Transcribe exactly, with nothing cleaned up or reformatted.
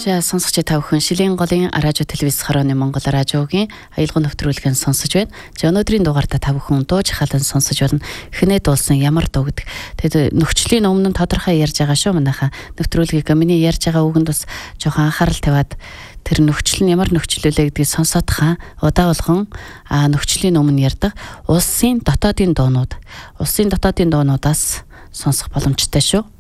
За сонсогч та бүхэн Шилийн голын радио телевиз хорооны Монгол радиогийн аялал нэвтрүүлгийг сонсож байна. За өнөөдрийн дугаарда та бүхэн дууж халан сонсож байна. Хинэ дуулсан ямар дуу гэдэг. Тэгээд нөхцөлийн өмнө тодорхой ярьж байгаа шүү манайха. Нэвтрүүлгийг миний ярьж байгаа үгэнд бас жоохон анхаарал тавиад тэр нөхцөл нь ямар нөхцөлөлөө гэдгийг сонсоод хаа удаа болгон а нөхцөлийн өмнө ярьдаг улсын дотоодын дуунууд улсын дотоодын дуунуудаас сонсох боломжтой шүү.